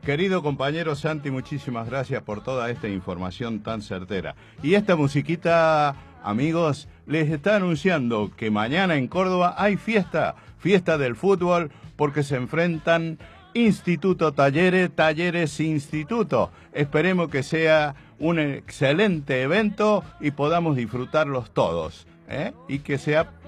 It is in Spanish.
Querido compañero Santi, muchísimas gracias por toda esta información tan certera. Y esta musiquita, amigos, les está anunciando que mañana en Córdoba hay fiesta del fútbol, porque se enfrentan Instituto Talleres, Talleres Instituto. Esperemos que sea un excelente evento y podamos disfrutarlos todos, y que sea